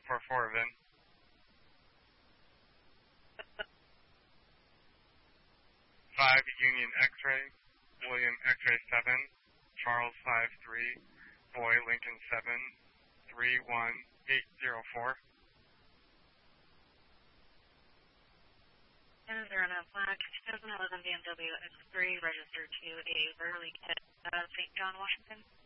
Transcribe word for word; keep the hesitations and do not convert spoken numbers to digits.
four four, Vin. five Union X-Ray, William X-Ray seven, Charles five three, Boy Lincoln seven, three one eight zero four. And zero nine flag, two thousand eleven B M W X three registered to a Burley, uh, Saint John, Washington.